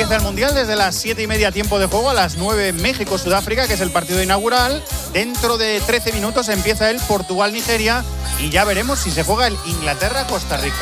empieza el Mundial desde las 7:30 tiempo de juego, a las 9 México-Sudáfrica, que es el partido inaugural. Dentro de 13 minutos empieza el Portugal-Nigeria y ya veremos si se juega el Inglaterra-Costa Rica.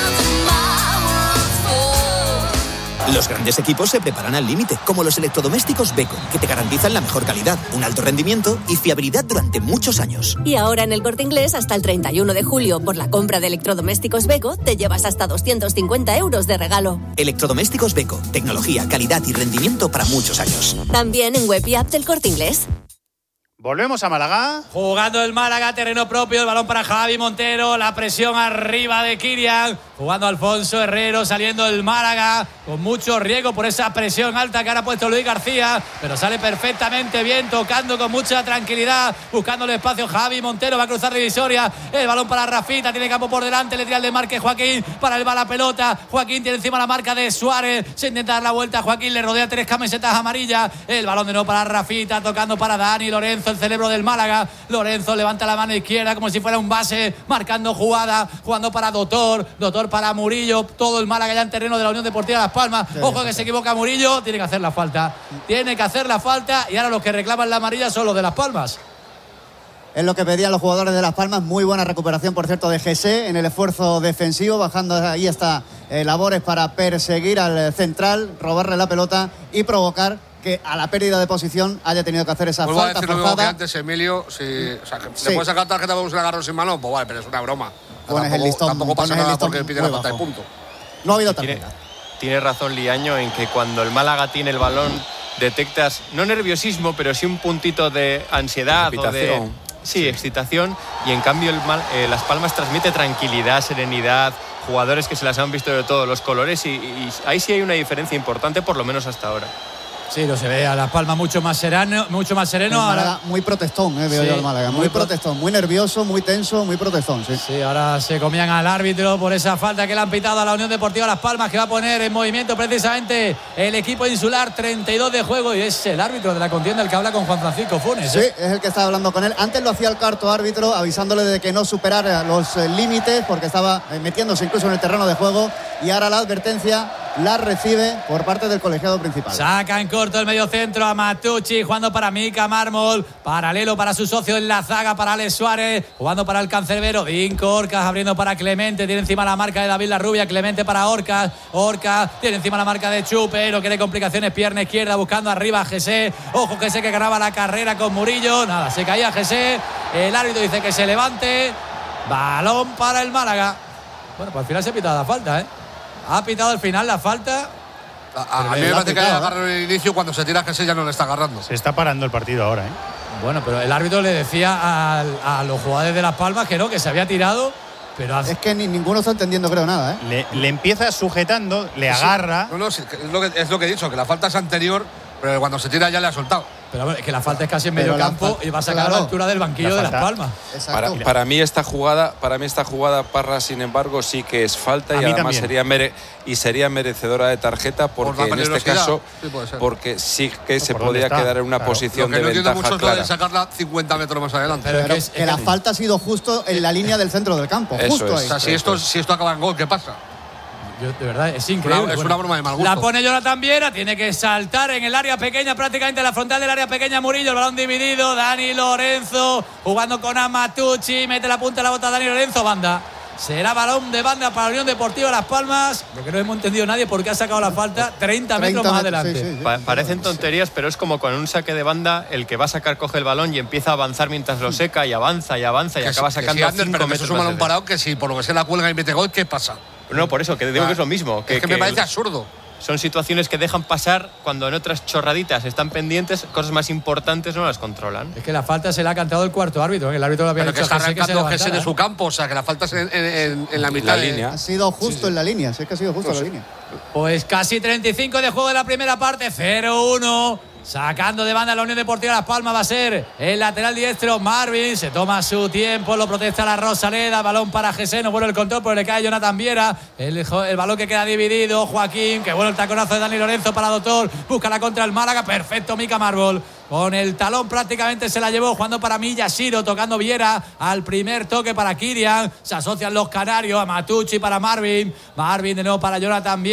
Los grandes equipos se preparan al límite, como los electrodomésticos Beko, que te garantizan la mejor calidad, un alto rendimiento y fiabilidad durante muchos años. Y ahora en El Corte Inglés, hasta el 31 de julio, por la compra de electrodomésticos Beko, te llevas hasta 250 euros de regalo. Electrodomésticos Beko, tecnología, calidad y rendimiento para muchos años. También en web y app del Corte Inglés. Volvemos a Málaga. Jugando el Málaga, terreno propio, el balón para Javi Montero, la presión arriba de Kirian, jugando Alfonso Herrero, saliendo el Málaga, con mucho riesgo por esa presión alta que ahora ha puesto Luis García, pero sale perfectamente bien, tocando con mucha tranquilidad, buscando el espacio Javi Montero, va a cruzar divisoria, el balón para Rafita, tiene campo por delante, le tira el de marque Joaquín, para el la pelota, Joaquín tiene encima la marca de Suárez, se intenta dar la vuelta, Joaquín le rodea 3 camisetas amarillas, el balón de nuevo para Rafita, tocando para Dani Lorenzo, el cerebro del Málaga. Lorenzo levanta la mano izquierda como si fuera un base, marcando jugada, jugando para Dotor para Murillo, todo el Málaga ya en terreno de la Unión Deportiva Las Palmas. Ojo que se equivoca Murillo, tiene que hacer la falta y ahora los que reclaman la amarilla son los de Las Palmas. Es lo que pedían los jugadores de Las Palmas. Muy buena recuperación, por cierto, de Jesse en el esfuerzo defensivo, bajando ahí hasta labores para perseguir al central, robarle la pelota y provocar que a la pérdida de posición haya tenido que hacer esa falta forzada. Vuelvo a decir lo mismo que antes, Emilio. Le puedes sacar tarjeta por un agarro sin mano, pues vale, pero es una broma. Tampoco pasa nada porque pide la falta de punto. No ha habido tarjeta. Tiene razón Liaño en que cuando el Málaga tiene el balón detectas, no nerviosismo, pero sí un puntito de ansiedad o de excitación, y en cambio Las Palmas transmite tranquilidad, serenidad, jugadores que se las han visto de todos los colores y ahí sí hay una diferencia importante, por lo menos hasta ahora. Sí, lo se ve a Las Palmas mucho más sereno. Málaga, muy protestón, veo yo al Málaga. Muy protestón, muy nervioso, muy tenso, muy protestón. Sí, ahora se comían al árbitro por esa falta que le han pitado a la Unión Deportiva Las Palmas, que va a poner en movimiento precisamente el equipo insular. 32 de juego y es el árbitro de la contienda el que habla con Juan Francisco Funes. Sí, es el que está hablando con él. Antes lo hacía el cuarto árbitro, avisándole de que no superara los límites, porque estaba metiéndose incluso en el terreno de juego, y ahora la advertencia la recibe por parte del colegiado principal. Saca en corto el medio centro a Matucci, jugando para Mika Mármol, paralelo para su socio en la zaga, para Alex Suárez, jugando para el cancerbero Vinco Orcas, abriendo para Clemente, tiene encima la marca de David Larrubia, Clemente para Orcas tiene encima la marca de Chupe, no quiere complicaciones, pierna izquierda, buscando arriba a Jesse, ojo Jesse que ganaba la carrera con Murillo, nada, se caía Jesse, el árbitro dice que se levante, balón para el Málaga. Bueno, pues al final se ha pitado la falta, ha pitado al final la falta. A mí me parece que hay agarro en el inicio, cuando se tira Jesse ya no le está agarrando. Se está parando el partido ahora, Bueno, pero el árbitro le decía a los jugadores de Las Palmas que no, que se había tirado, pero es que ninguno está entendiendo, creo, nada, Le empieza sujetando, le agarra. No, es lo que he dicho, que la falta es anterior, pero cuando se tira ya le ha soltado. Pero es que la falta es casi en medio campo y va a sacar a la altura del banquillo de Las Palmas. Para mí esta jugada, Parra, sin embargo, sí que es falta y además sería merecedora de tarjeta, porque en este caso, porque sí que se podría quedar en una posición de ventaja mucho clara. De sacarla 50 metros más adelante. Pero que la falta ha sido justo en la línea del centro del campo. Eso justo es. ahí. O sea, si esto acaba en gol, ¿qué pasa? De verdad, es increíble. Es una broma de mal gusto. La pone Jonathan Viera, tiene que saltar en el área pequeña, prácticamente en la frontal del área pequeña. Murillo, el balón dividido. Dani Lorenzo jugando con Amatucci, mete la punta de la bota Dani Lorenzo, banda. Será balón de banda para la Unión Deportiva Las Palmas. Lo que no hemos entendido nadie por qué ha sacado la falta 30 metros más adelante. Sí. Parecen tonterías, pero es como con un saque de banda, el que va a sacar coge el balón y empieza a avanzar mientras lo seca y avanza y acaba sacando 5 metros. Eso es un balón parado que si por lo que sea la cuelga y mete gol, ¿qué pasa? No, por eso, que digo que es lo mismo. Que me parece absurdo. Son situaciones que dejan pasar cuando en otras chorraditas están pendientes, cosas más importantes no las controlan. Es que la falta se la ha cantado el cuarto árbitro, el árbitro lo había dicho que está arrancando Jesse de su campo, o sea que la falta es en la mitad de la línea. Ha sido justo en la línea, es que ha sido justo en la línea. Pues casi 35 de juego de la primera parte, 0-1. Sacando de banda la Unión Deportiva Las Palmas va a ser el lateral diestro Marvin. Se toma su tiempo, lo protesta la Rosaleda. Balón para Jesse, no vuelve el control, pero le cae Jonathan Viera. El balón que queda dividido. Joaquín, que bueno el taconazo de Dani Lorenzo para Dotor. Busca la contra el Málaga. Perfecto, Mika Mármol. Con el talón prácticamente se la llevó, jugando para Miyashiro, tocando Viera. Al primer toque para Kirian. Se asocian los canarios a Matucci para Marvin. Marvin de nuevo para Jonathan Viera.